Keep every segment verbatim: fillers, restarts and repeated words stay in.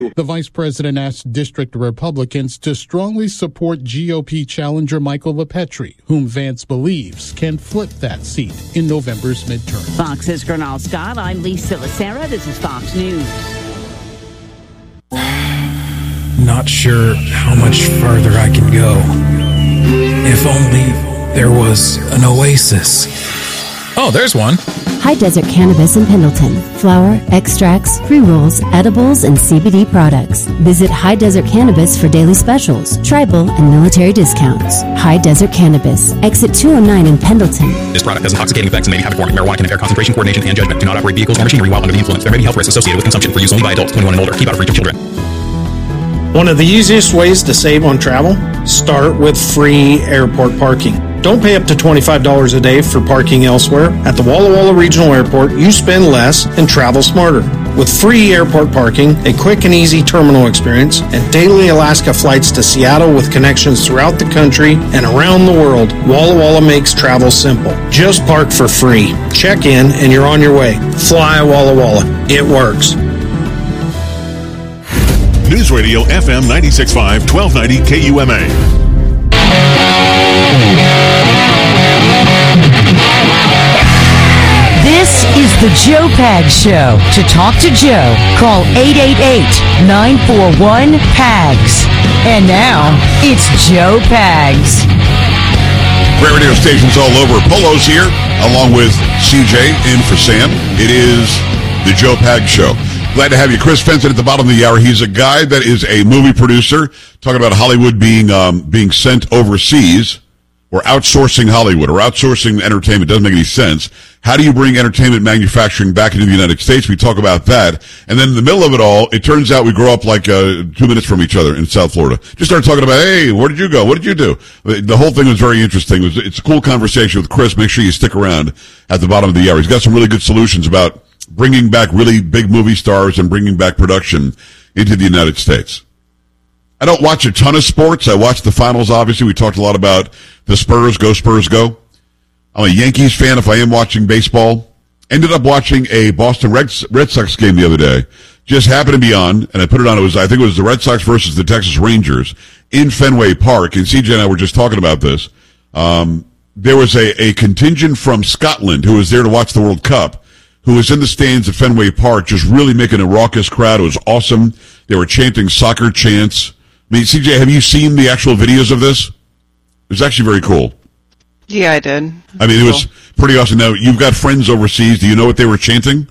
The vice president asked district Republicans to strongly support G O P challenger Michael LaPetrie, whom Vance believes can flip that seat in November's midterm. Fox's Gernal Scott, I'm Lisa Lacera. This is Fox News. Not sure how much further I can go. If only there was an oasis. Oh, there's one. High Desert Cannabis in Pendleton. Flower, extracts, pre-rolls, edibles, and C B D products. Visit High Desert Cannabis for daily specials, tribal, and military discounts. High Desert Cannabis. Exit two oh nine in Pendleton. This product has intoxicating effects and may be habit forming. Marijuana can impair concentration, coordination, and judgment. Do not operate vehicles or machinery while under the influence. There may be health risks associated with consumption. For use only by adults twenty-one and older. Keep out of reach of children. One of the easiest ways to save on travel? Start with free airport parking. Don't pay up to twenty-five dollars a day for parking elsewhere. At the Walla Walla Regional Airport, you spend less and travel smarter. With free airport parking, a quick and easy terminal experience, and daily Alaska flights to Seattle with connections throughout the country and around the world, Walla Walla makes travel simple. Just park for free. Check in and you're on your way. Fly Walla Walla. It works. News Radio F M ninety-six point five, twelve ninety K U M A. This is the Joe Pags Show. To talk to Joe, call eight eight eight, nine four one, P A G S. And now, it's Joe Pags. Great radio stations all over. Polo's here, along with C J in for Sam. It is the Joe Pags Show. Glad to have you. Chris Fenton at the bottom of the hour. He's a guy that is a movie producer, talking about Hollywood being um, being sent overseas, or outsourcing Hollywood, or outsourcing entertainment. Doesn't make any sense. How do you bring entertainment manufacturing back into the United States? We talk about that. And then in the middle of it all, it turns out we grow up like uh, two minutes from each other in South Florida. Just started talking about, hey, where did you go? What did you do? The whole thing was very interesting. It was, it's a cool conversation with Chris. Make sure you stick around at the bottom of the hour. He's got some really good solutions about bringing back really big movie stars and bringing back production into the United States. I don't watch a ton of sports. I watch the finals, obviously. We talked a lot about the Spurs. Go Spurs, go. I'm a Yankees fan if I am watching baseball. Ended up watching a Boston Red, Red Sox game the other day. Just happened to be on, and I put it on. It was, I think it was the Red Sox versus the Texas Rangers in Fenway Park. And C J and I were just talking about this. Um, there was a, a contingent from Scotland who was there to watch the World Cup, who was in the stands at Fenway Park, just really making a raucous crowd. It was awesome. They were chanting soccer chants. I mean, C J, have you seen the actual videos of this? It was actually very cool. Yeah, I did. I mean, it was pretty awesome. Now, you've got friends overseas. Do you know what they were chanting?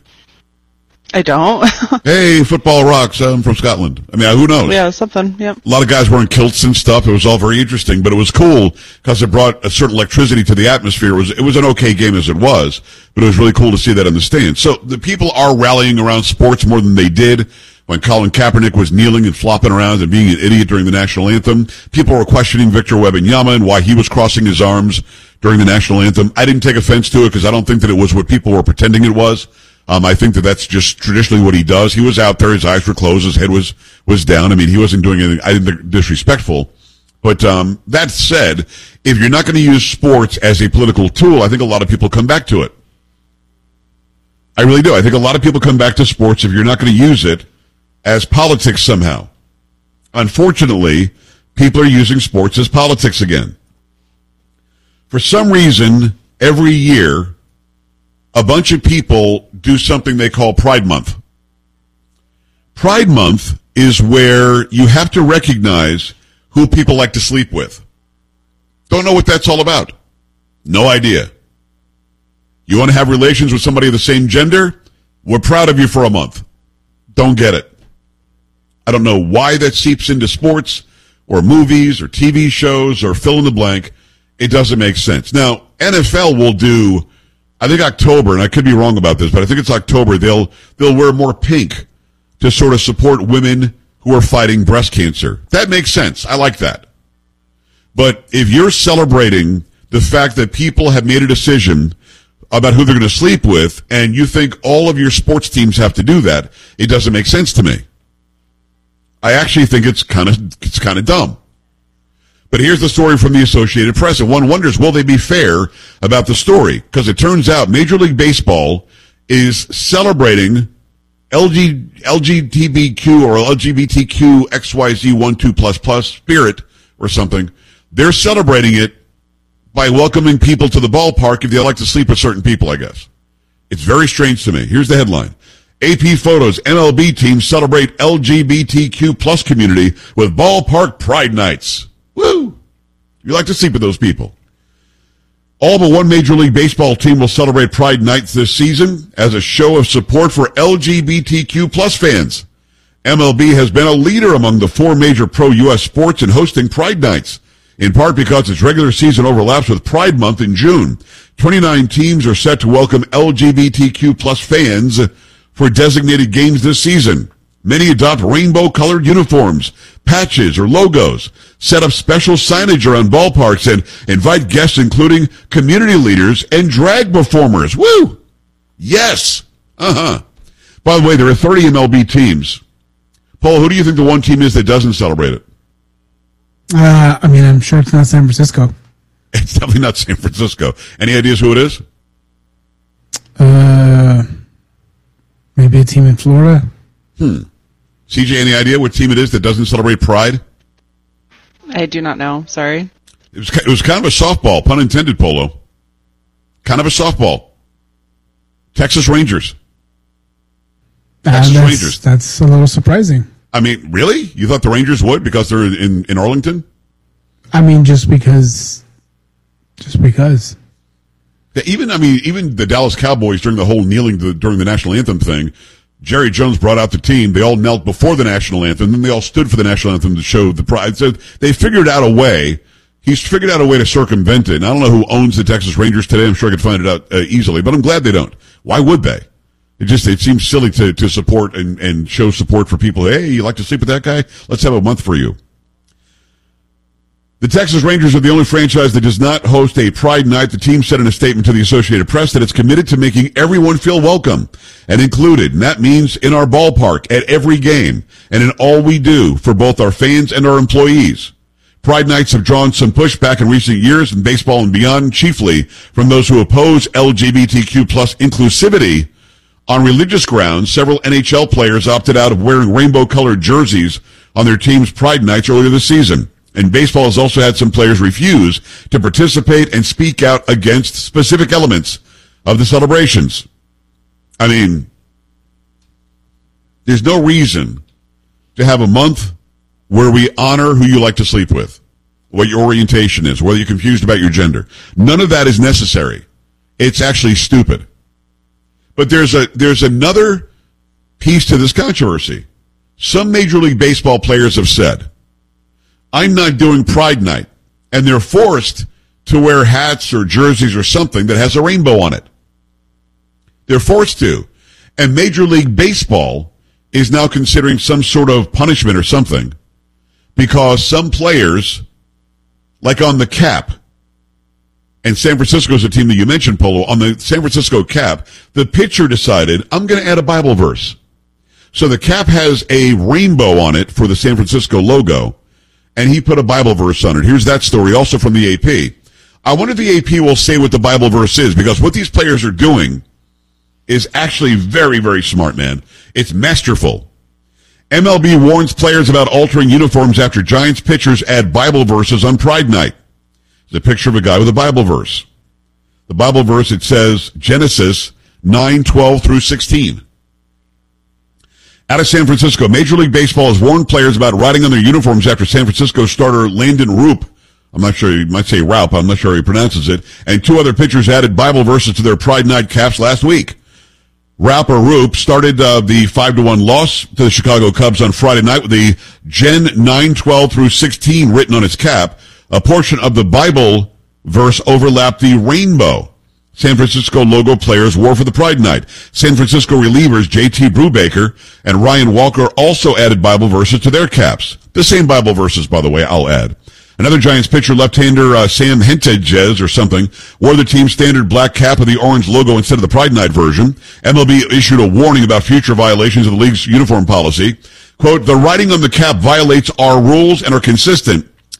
I don't. Hey, football rocks. I'm from Scotland. I mean, who knows? Yeah, something, yep. A lot of guys wearing kilts and stuff. It was all very interesting, but it was cool because it brought a certain electricity to the atmosphere. It was, it was an okay game as it was, but it was really cool to see that in the stands. So the people are rallying around sports more than they did when Colin Kaepernick was kneeling and flopping around and being an idiot during the national anthem. People were questioning Victor Wembanyama and why he was crossing his arms during the national anthem. I didn't take offense to it because I don't think that it was what people were pretending it was. Um, I think that that's just traditionally what he does. He was out there, his eyes were closed, his head was, was down. I mean, he wasn't doing anything, I didn't think disrespectful. But, um, that said, if you're not going to use sports as a political tool, I think a lot of people come back to it. I really do. I think a lot of people come back to sports if you're not going to use it as politics somehow. Unfortunately, people are using sports as politics again. For some reason, every year, a bunch of people do something they call Pride Month. Pride Month is where you have to recognize who people like to sleep with. Don't know what that's all about. No idea. You want to have relations with somebody of the same gender? We're proud of you for a month. Don't get it. I don't know why that seeps into sports or movies or T V shows or fill in the blank. It doesn't make sense. Now, N F L will do, I think October, and I could be wrong about this, but I think it's October, they'll they'll wear more pink to sort of support women who are fighting breast cancer. That makes sense. I like that. But if you're celebrating the fact that people have made a decision about who they're going to sleep with, and you think all of your sports teams have to do that, it doesn't make sense to me. I actually think it's kind of it's kind of dumb. But here's the story from the Associated Press, and one wonders, will they be fair about the story? Because it turns out Major League Baseball is celebrating L G, L G B T Q or L G B T Q X Y Z one two plus plus spirit or something. They're celebrating it by welcoming people to the ballpark if they like to sleep with certain people, I guess. It's very strange to me. Here's the headline. A P Photos, M L B teams celebrate L G B T Q plus community with ballpark pride nights. Woo! You like to sleep with those people. All but one Major League Baseball team will celebrate Pride Nights this season as a show of support for L G B T Q plus fans. M L B has been a leader among the four major pro-U S sports in hosting Pride Nights, in part because its regular season overlaps with Pride Month in June. twenty-nine teams are set to welcome L G B T Q plus fans for designated games this season. Many adopt rainbow-colored uniforms, patches, or logos, set up special signage around ballparks, and invite guests including community leaders and drag performers. Woo! Yes! Uh-huh. By the way, there are thirty M L B teams. Paul, who do you think the one team is that doesn't celebrate it? Uh, I mean, I'm sure it's not San Francisco. It's definitely not San Francisco. Any ideas who it is? Uh, maybe a team in Florida? Hmm. C J, any idea what team it is that doesn't celebrate Pride? I do not know. Sorry. It was, it was kind of a softball, pun intended, Polo. Kind of a softball. Texas Rangers. Texas uh, that's, Rangers. That's a little surprising. I mean, really? You thought the Rangers would because they're in, in Arlington? I mean, just because. Just because. Yeah, even, I mean, even the Dallas Cowboys during the whole kneeling to, during the national anthem thing, Jerry Jones brought out the team. They all knelt before the national anthem, then they all stood for the national anthem to show the pride. So they figured out a way. He's figured out a way to circumvent it. And I don't know who owns the Texas Rangers today. I'm sure I could find it out uh, easily, but I'm glad they don't. Why would they? It just, it seems silly to, to support and, and show support for people. Hey, you like to sleep with that guy? Let's have a month for you. The Texas Rangers are the only franchise that does not host a Pride Night. The team said in a statement to the Associated Press that it's committed to making everyone feel welcome and included. And that means in our ballpark, at every game, and in all we do for both our fans and our employees. Pride Nights have drawn some pushback in recent years in baseball and beyond, chiefly from those who oppose L G B T Q plus inclusivity. On religious grounds, several N H L players opted out of wearing rainbow-colored jerseys on their team's Pride Nights earlier this season. And baseball has also had some players refuse to participate and speak out against specific elements of the celebrations. I mean, there's no reason to have a month where we honor who you like to sleep with, what your orientation is, whether you're confused about your gender. None of that is necessary. It's actually stupid. But there's a there's another piece to this controversy. Some Major League Baseball players have said, I'm not doing Pride Night, and they're forced to wear hats or jerseys or something that has a rainbow on it. They're forced to. And Major League Baseball is now considering some sort of punishment or something because some players, like on the cap, and San Francisco is a team that you mentioned, Polo, on the San Francisco cap, the pitcher decided, I'm going to add a Bible verse. So the cap has a rainbow on it for the San Francisco logo, and he put a Bible verse on it. Here's that story, also from the A P. I wonder if the A P will say what the Bible verse is, because what these players are doing is actually very, very smart, man. It's masterful. M L B warns players about altering uniforms after Giants pitchers add Bible verses on Pride Night. There's a picture of a guy with a Bible verse. The Bible verse, it says Genesis nine twelve through sixteen. Out of San Francisco, Major League Baseball has warned players about writing on their uniforms after San Francisco starter Landon Roop, I'm not sure, you might say Raup, I'm not sure how he pronounces it, and two other pitchers added Bible verses to their Pride Night caps last week. Raup or Roop started uh, the five to one loss to the Chicago Cubs on Friday night with the Gen nine twelve through sixteen written on its cap. A portion of the Bible verse overlapped the rainbow San Francisco logo players wore for the Pride Night. San Francisco relievers J T Brubaker and Ryan Walker also added Bible verses to their caps. The same Bible verses, by the way, I'll add. Another Giants pitcher, left-hander uh, Sam Hentges or something, wore the team's standard black cap with the orange logo instead of the Pride Night version. M L B issued a warning about future violations of the league's uniform policy. Quote, the writing on the cap violates our rules and are consistent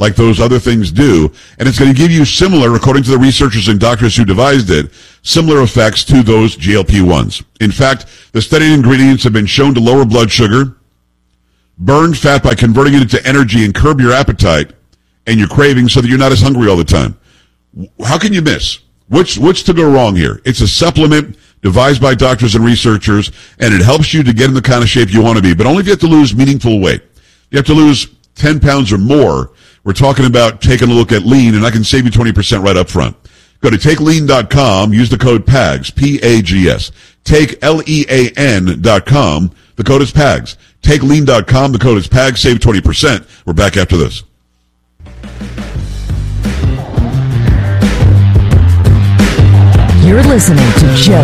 like those other things do, and it's going to give you similar, according to the researchers and doctors who devised it, similar effects to those G L P ones. In fact, the studied ingredients have been shown to lower blood sugar, burn fat by converting it into energy, and curb your appetite and your cravings so that you're not as hungry all the time. How can you miss? What's, what's to go wrong here? It's a supplement devised by doctors and researchers, and it helps you to get in the kind of shape you want to be, but only if you have to lose meaningful weight. You have to lose ten pounds or more. We're talking about taking a look at Lean, and I can save you twenty percent right up front. Go to take lean dot com, use the code PAGS, P A G S. Take L E A N dot com, the code is PAGS. take lean dot com, the code is PAGS, save twenty percent. We're back after this. You're listening to Joe